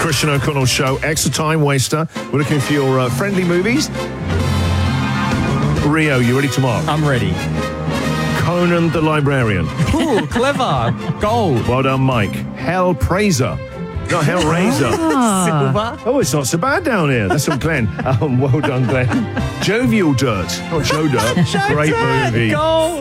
Christian O'Connell Show. Extra Time Waster. We're looking for your friendly movies. Rio, you ready to mark? I'm ready. Conan the Librarian. Ooh, clever. Gold. Well done, Mike. Hellpraiser. Not Hellraiser. Silver. Oh, it's not so bad down here. That's from Glenn. Well done, Glenn. Jovial Dirt. Not Joe Dirt. Great movie. Gold.